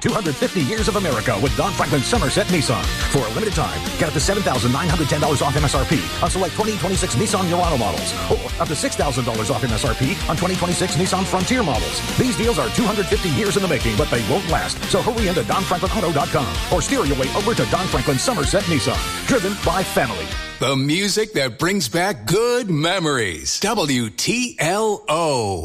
250 years of America with Don Franklin Somerset Nissan. For a limited time, get up to $7,910 off MSRP on select 2026 Nissan Murano models, or up to $6,000 off MSRP on 2026 Nissan Frontier models. These deals are 250 years in the making, but they won't last. So hurry into DonFranklinAuto.com or steer your way over to Don Franklin Somerset Nissan. Driven by family. The music that brings back good memories. WTLO.